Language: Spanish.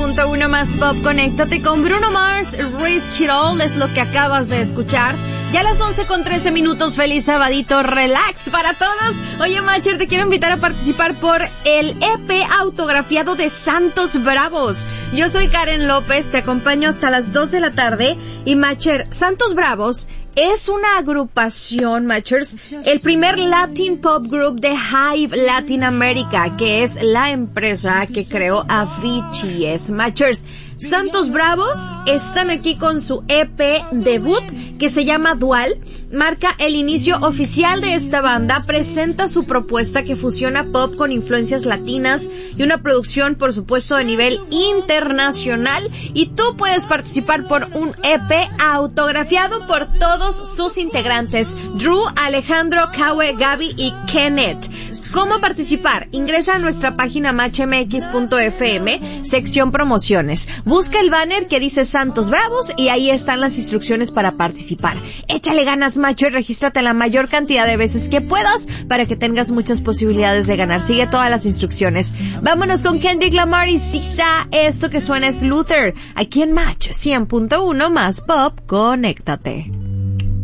100.1 más pop. Conéctate con Bruno Mars, Risk It All, es lo que acabas de escuchar. Ya a las 11:13, feliz sabadito, relax para todos. Oye, Macher, te quiero invitar a participar por el EP autografiado de Santos Bravos. Yo soy Karen López, te acompaño hasta las 2 de la tarde. Y Macher, Santos Bravos es una agrupación, Machers, el primer Latin Pop Group de Hive Latinoamérica, que es la empresa que creó Avicii. Machers, Santos Bravos están aquí con su EP debut, que se llama Dual. Marca el inicio oficial de esta banda, presenta su propuesta que fusiona pop con influencias latinas y una producción, por supuesto, de nivel internacional. Y tú puedes participar por un EP autografiado por todos sus integrantes: Drew, Alejandro, Kawe, Gaby y Kenneth. ¿Cómo participar? Ingresa a nuestra página matchmx.fm, sección promociones. Busca el banner que dice Santos Bravos y ahí están las instrucciones para participar. Échale ganas, macho, y regístrate la mayor cantidad de veces que puedas para que tengas muchas posibilidades de ganar. Sigue todas las instrucciones. Vámonos con Kendrick Lamar y SZA. Esto que suena es Luther. Aquí en Match 100.1 más pop. Conéctate.